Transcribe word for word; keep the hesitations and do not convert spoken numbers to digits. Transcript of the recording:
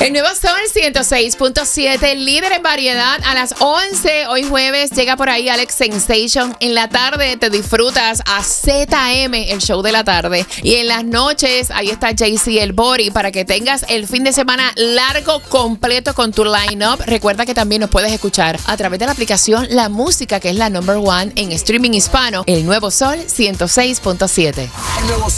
El nuevo Sol ciento seis punto siete, líder en variedad a las once. Hoy jueves llega por ahí Alex Sensation. En la tarde te disfrutas a Z M, el show de la tarde. Y en las noches, ahí está Jay-Z el Body para que tengas el fin de semana largo, completo con tu line-up. Recuerda que también nos puedes escuchar a través de la aplicación La Música, que es la number one en streaming hispano. El nuevo Sol ciento seis punto siete.